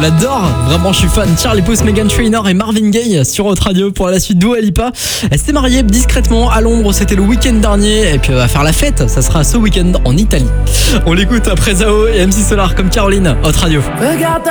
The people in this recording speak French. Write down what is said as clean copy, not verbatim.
l'adore. Vraiment, je suis fan. Charlie Puth, Meghan Trainor et Marvin Gaye sur Hot Radio pour la suite. Dua Lipa. Elle s'est mariée discrètement à Londres. C'était le week-end dernier. Et puis elle va faire la fête. Ça sera ce week-end en Italie. On l'écoute après Zao et MC Solar comme Caroline. Hot Radio. Regarde